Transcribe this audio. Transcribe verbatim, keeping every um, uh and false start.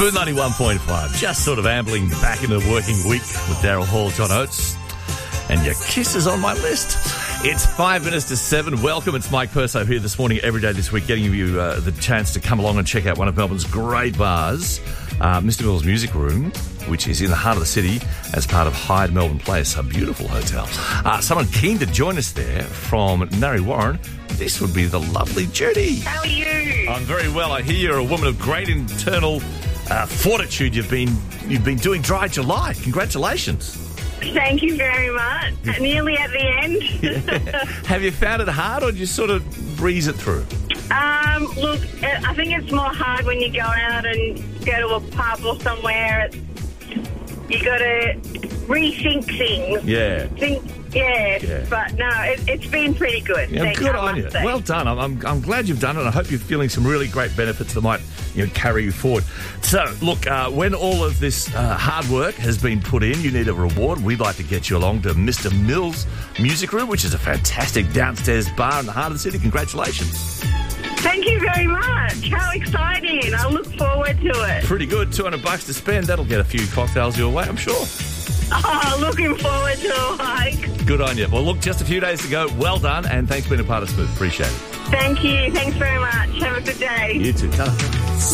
Smooth ninety-one point five. Just sort of ambling back into the working week with Daryl Hall, John Oates, and your kisses on my list. It's five minutes to seven. Welcome. It's Mike Perso here this morning, every day this week, getting you uh, the chance to come along and check out one of Melbourne's great bars, uh, Mister Mill's Music Room, which is in the heart of the city as part of Hyde Melbourne Place, a beautiful hotel. Uh, someone keen to join us there from Narre Warren. This would be the lovely Judy. How are you? I'm very well. I hear you're a woman of great internal uh, fortitude. You've been you've been doing Dry July. Congratulations. Thank you very much. Nearly at the end. Yeah. Have you found it hard, or do you sort of breeze it through? Um, look, I think it's more hard when you go out and go to a pub or somewhere. It's, you got to rethink things. Yeah. Think, yeah, Yeah. but no, it, it's been pretty good. Yeah, Thank good I on you. must say. Well done. I'm, I'm, I'm glad you've done it. I hope you're feeling some really great benefits that might, you know, carry you forward. So, look, uh, when all of this uh, hard work has been put in, you need a reward. We'd like to get you along to Mister Mill's Music Room, which is a fantastic downstairs bar in the heart of the city. Congratulations. Thank you very much. How exciting. I look forward to it. Pretty good. two hundred bucks to spend. That'll get a few cocktails your way, I'm sure. Oh, looking forward to a hike. Good on you. Well, look, just a few days to go. Well done, and thanks for being a part of Smooth. Appreciate it. Thank you. Thanks very much. Have a good day. You too. Ta-ra.